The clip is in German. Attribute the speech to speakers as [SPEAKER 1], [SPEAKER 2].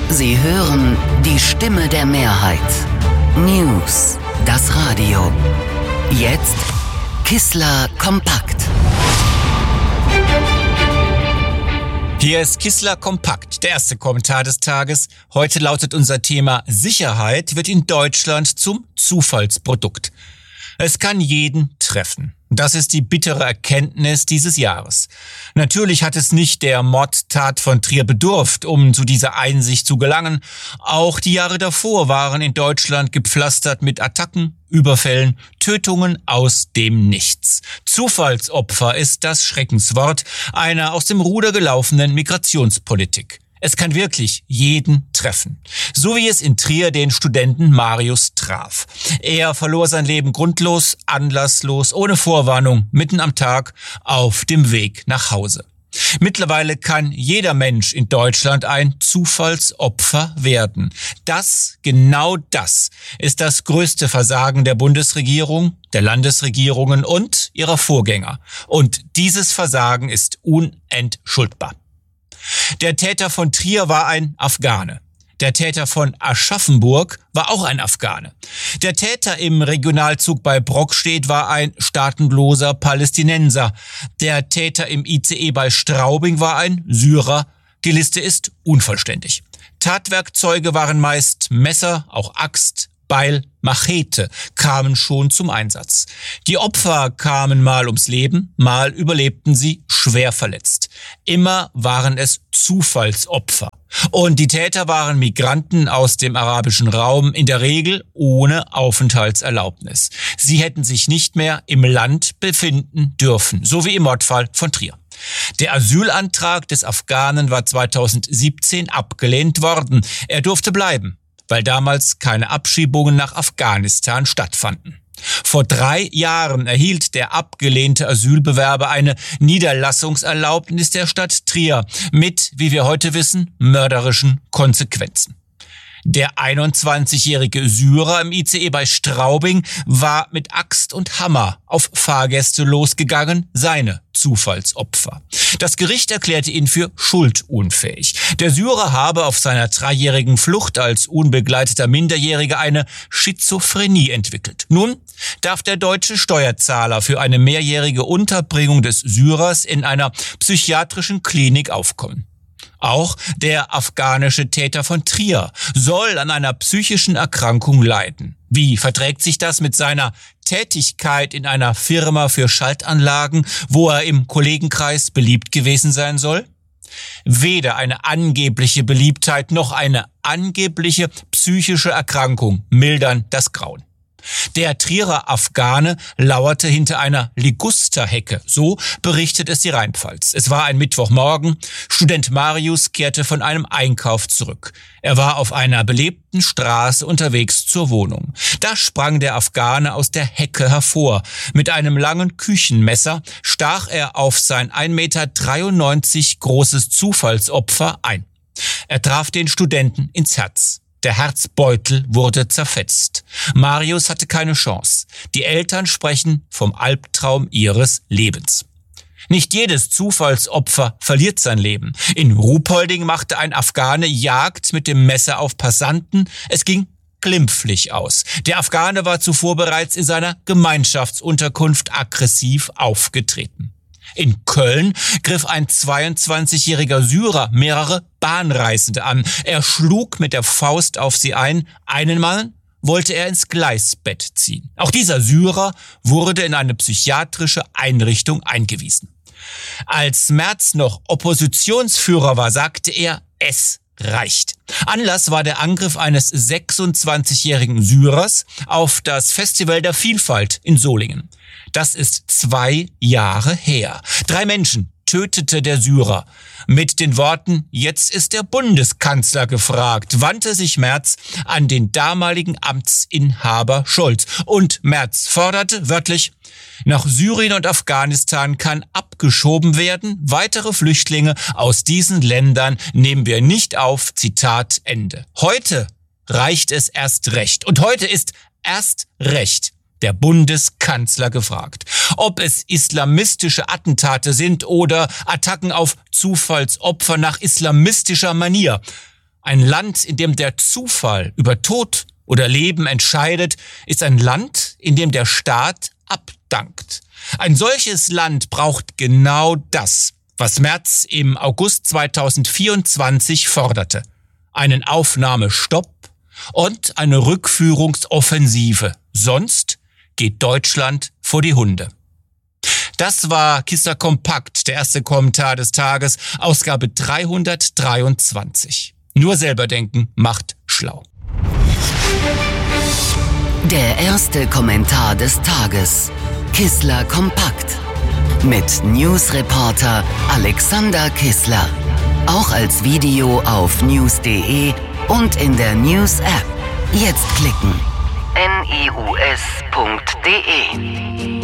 [SPEAKER 1] Sie hören die Stimme der Mehrheit. News, das Radio. Jetzt Kissler kompakt.
[SPEAKER 2] Hier ist Kissler kompakt, der erste Kommentar des Tages. Heute lautet unser Thema: Sicherheit wird in Deutschland zum Zufallsprodukt. Es kann jeden treffen. Das ist die bittere Erkenntnis dieses Jahres. Natürlich hat es nicht der Mordtat von Trier bedurft, um zu dieser Einsicht zu gelangen. Auch die Jahre davor waren in Deutschland gepflastert mit Attacken, Überfällen, Tötungen aus dem Nichts. Zufallsopfer ist das Schreckenswort einer aus dem Ruder gelaufenen Migrationspolitik. Es kann wirklich jeden treffen. So wie es in Trier den Studenten Marius traf. Er verlor sein Leben grundlos, anlasslos, ohne Vorwarnung, mitten am Tag, auf dem Weg nach Hause. Mittlerweile kann jeder Mensch in Deutschland ein Zufallsopfer werden. Genau das ist das größte Versagen der Bundesregierung, der Landesregierungen und ihrer Vorgänger. Und dieses Versagen ist unentschuldbar. Der Täter von Trier war ein Afghane. Der Täter von Aschaffenburg war auch ein Afghane. Der Täter im Regionalzug bei Brockstedt war ein staatenloser Palästinenser. Der Täter im ICE bei Straubing war ein Syrer. Die Liste ist unvollständig. Tatwerkzeuge waren meist Messer, auch Axt, Beil, Machete kamen schon zum Einsatz. Die Opfer kamen mal ums Leben, mal überlebten sie schwer verletzt. Immer waren es Zufallsopfer. Und die Täter waren Migranten aus dem arabischen Raum, in der Regel ohne Aufenthaltserlaubnis. Sie hätten sich nicht mehr im Land befinden dürfen, so wie im Mordfall von Trier. Der Asylantrag des Afghanen war 2017 abgelehnt worden. Er durfte bleiben, weil damals keine Abschiebungen nach Afghanistan stattfanden. Vor 3 Jahren erhielt der abgelehnte Asylbewerber eine Niederlassungserlaubnis der Stadt Trier mit, wie wir heute wissen, mörderischen Konsequenzen. Der 21-jährige Syrer im ICE bei Straubing war mit Axt und Hammer auf Fahrgäste losgegangen, seine Zufallsopfer. Das Gericht erklärte ihn für schuldunfähig. Der Syrer habe auf seiner 3-jährigen Flucht als unbegleiteter Minderjähriger eine Schizophrenie entwickelt. Nun darf der deutsche Steuerzahler für eine mehrjährige Unterbringung des Syrers in einer psychiatrischen Klinik aufkommen. Auch der afghanische Täter von Trier soll an einer psychischen Erkrankung leiden. Wie verträgt sich das mit seiner Tätigkeit in einer Firma für Schaltanlagen, wo er im Kollegenkreis beliebt gewesen sein soll? Weder eine angebliche Beliebtheit noch eine angebliche psychische Erkrankung mildern das Grauen. Der Trierer Afghane lauerte hinter einer Ligusterhecke, so berichtet es die Rheinpfalz. Es war ein Mittwochmorgen, Student Marius kehrte von einem Einkauf zurück. Er war auf einer belebten Straße unterwegs zur Wohnung. Da sprang der Afghane aus der Hecke hervor. Mit einem langen Küchenmesser stach er auf sein 1,93 Meter großes Zufallsopfer ein. Er traf den Studenten ins Herz. Der Herzbeutel wurde zerfetzt. Marius hatte keine Chance. Die Eltern sprechen vom Albtraum ihres Lebens. Nicht jedes Zufallsopfer verliert sein Leben. In Ruhpolding machte ein Afghane Jagd mit dem Messer auf Passanten. Es ging glimpflich aus. Der Afghane war zuvor bereits in seiner Gemeinschaftsunterkunft aggressiv aufgetreten. In Köln griff ein 22-jähriger Syrer mehrere Bahnreisende an. Er schlug mit der Faust auf sie ein. Einen Mann wollte er ins Gleisbett ziehen. Auch dieser Syrer wurde in eine psychiatrische Einrichtung eingewiesen. Als Merz noch Oppositionsführer war, sagte er, es reicht. Anlass war der Angriff eines 26-jährigen Syrers auf das Festival der Vielfalt in Solingen. Das ist 2 Jahre her. 3 Menschen tötete der Syrer. Mit den Worten, jetzt ist der Bundeskanzler gefragt, wandte sich Merz an den damaligen Amtsinhaber Scholz. Und Merz forderte wörtlich, nach Syrien und Afghanistan kann abgeschoben werden. Weitere Flüchtlinge aus diesen Ländern nehmen wir nicht auf. Zitat Ende. Heute reicht es erst recht. Und heute ist erst recht der Bundeskanzler gefragt. Ob es islamistische Attentate sind oder Attacken auf Zufallsopfer nach islamistischer Manier. Ein Land, in dem der Zufall über Tod oder Leben entscheidet, ist ein Land, in dem der Staat abdankt. Ein solches Land braucht genau das, was Merz im August 2024 forderte. Einen Aufnahmestopp und eine Rückführungsoffensive. Sonst geht Deutschland vor die Hunde. Das war Kissler Kompakt, der erste Kommentar des Tages, Ausgabe 323. Nur selber denken macht schlau.
[SPEAKER 1] Der erste Kommentar des Tages. Kissler Kompakt. Mit Newsreporter Alexander Kissler. Auch als Video auf news.de und in der News-App. Jetzt klicken. news.de